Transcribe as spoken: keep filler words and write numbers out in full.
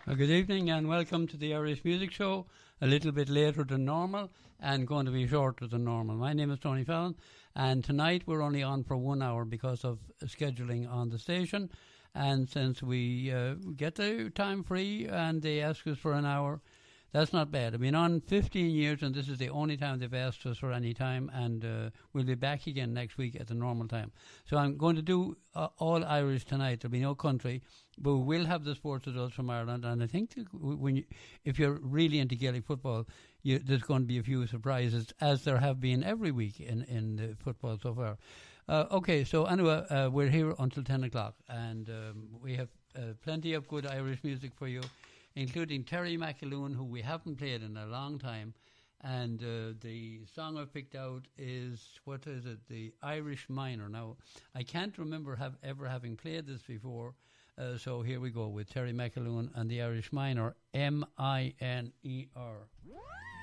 Uh, good evening and welcome to the Irish Music Show. A little bit later than normal and going to be shorter than normal. My name is Tony Fallon, and tonight we're only on for one hour because of scheduling on the station. And since we uh, get the time free and they ask us for an hour, that's not bad. I've been on fifteen years, and this is the only time they've asked us for any time, and uh, we'll be back again next week at the normal time. So I'm going to do uh, all Irish tonight. There'll be no country, but we will have the sports results from Ireland, and I think that when you, if you're really into Gaelic football, you, there's going to be a few surprises, as there have been every week in, in the football so far. Uh, okay, so anyway, uh, we're here until ten o'clock, and um, we have uh, plenty of good Irish music for you, including Terry McAloon, who we haven't played in a long time. And uh, the song I've picked out is, what is it, the Irish Miner. Now, I can't remember have ever having played this before, uh, so here we go with Terry McAloon and the Irish Miner, M I N E R.